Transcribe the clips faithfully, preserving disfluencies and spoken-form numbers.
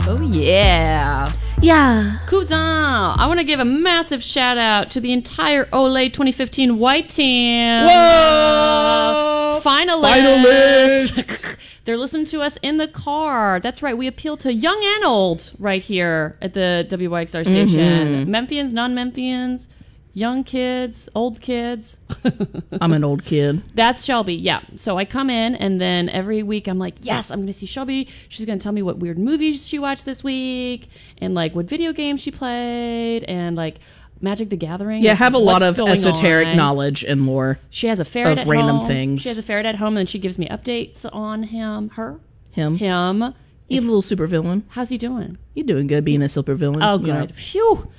Oh, yeah. Yeah. Cousin, I want to give a massive shout out to the entire Olay twenty fifteen white team. Whoa! Finalists. Finalists. They're listening to us in the car. That's right. We appeal to young and old right here at the W Y X R station. Mm-hmm. Memphians, non-Memphians, young kids, old kids. I'm an old kid. That's Shelby, yeah. So I come in, and then every week I'm like, yes, I'm going to see Shelby. She's going to tell me what weird movies she watched this week, and like what video games she played, and like Magic the Gathering. Yeah, have a lot of esoteric on. knowledge and lore. She has a ferret of at random home. things. She has a ferret at home, and then she gives me updates on him. Her? Him. Him. He's a little supervillain. How's he doing? You're doing good being a supervillain. Oh, good. You know. Phew.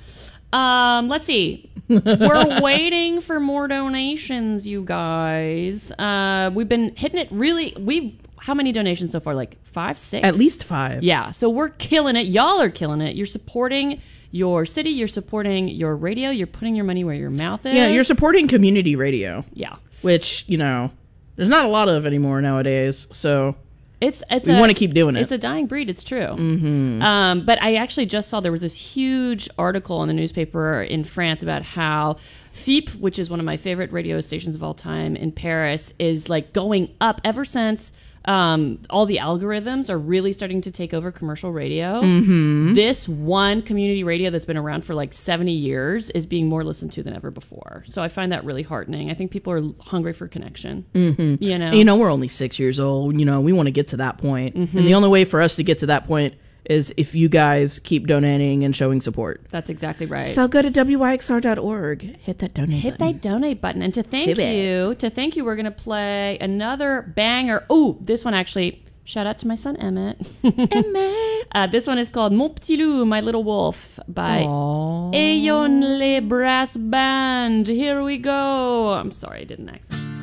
Um, let's see. We're waiting for more donations, you guys. Uh, we've been hitting it really. We've how many donations so far? Like five, six? At least five. Yeah. So we're killing it. Y'all are killing it. You're supporting your city. You're supporting your radio. You're putting your money where your mouth is. Yeah, you're supporting community radio. Yeah. Which, you know, there's not a lot of anymore nowadays. So It's it's we a, want to keep doing it. It's a dying breed. It's true. Mm-hmm. Um, but I actually just saw there was this huge article in the newspaper in France about how F I P, which is one of my favorite radio stations of all time in Paris, is like going up ever since um, all the algorithms are really starting to take over commercial radio. Mm-hmm. This one community radio that's been around for like seventy years is being more listened to than ever before. So I find that really heartening. I think people are hungry for connection. Mm-hmm. You know, you know, we're only six years old. You know, we want to get to that point. Mm-hmm. And the only way for us to get to that point is if you guys keep donating and showing support. That's exactly right. So go to W Y X R dot org. Hit that donate Hit button. that donate button. And to thank Do it. you, to thank you, we're going to play another banger. Oh, this one actually, shout out to my son, Emmett. Emmett. uh, this one is called Mon Petit Loup, My Little Wolf by Aww. Ayon Le Brass Band. Here we go. I'm sorry, I did an accent.